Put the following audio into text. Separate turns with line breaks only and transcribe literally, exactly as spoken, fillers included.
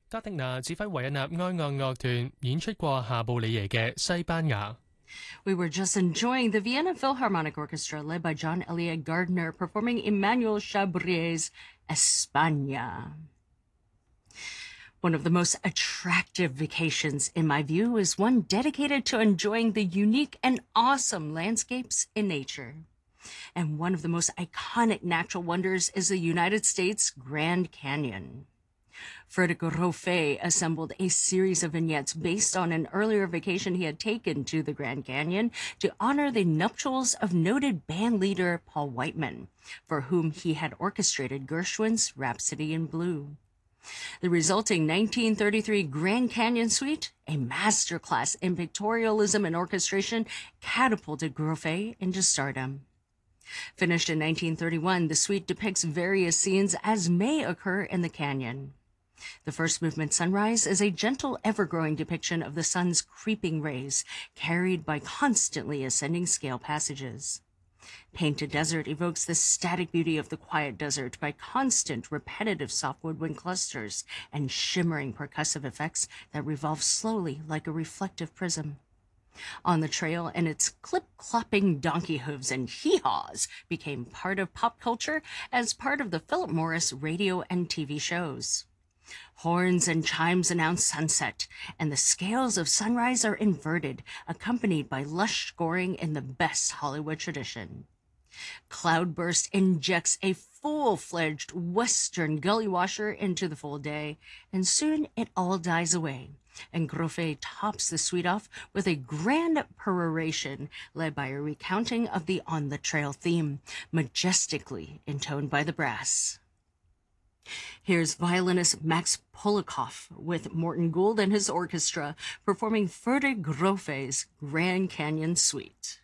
加迪納指揮維也納哀樂樂團演出過夏布里耶嘅《西班牙》。
We were just enjoying the Vienna Philharmonic Orchestra led by John Elliott Gardner performing Emmanuel Chabrier's España. One of the most attractive vacations, in my view, is one dedicated to enjoying the unique and awesome landscapes in nature. And one of the most iconic natural wonders is the United States Grand Canyon. Frédéric Roffet assembled a series of vignettes based on an earlier vacation he had taken to the Grand Canyon to honor the nuptials of noted band leader Paul Whiteman, for whom he had orchestrated Gershwin's Rhapsody in Blue. The resulting nineteen thirty-three Grand Canyon Suite, a masterclass in pictorialism and orchestration, catapulted Roffet into stardom. Finished in nineteen thirty-one, the suite depicts various scenes as may occur in the canyon. The first movement, Sunrise, is a gentle, ever-growing depiction of the sun's creeping rays, carried by constantly ascending scale passages. Painted Desert evokes the static beauty of the quiet desert by constant, repetitive soft woodwind clusters and shimmering percussive effects that revolve slowly like a reflective prism. On the Trail and its clip-clopping donkey hooves and hee-haws became part of pop culture as part of the Philip Morris radio and T V shows. Horns and chimes announce sunset, and the scales of Sunrise are inverted, accompanied by lush scoring in the best Hollywood tradition. Cloudburst injects a full-fledged Western gully washer into the full day, and soon it all dies away, and Roffet tops the suite off with a grand peroration led by a recounting of the On the Trail theme, majestically intoned by the brass. Here's violinist Max Polikoff with Morton Gould and his orchestra performing Frédéric Roffet's Grand Canyon Suite.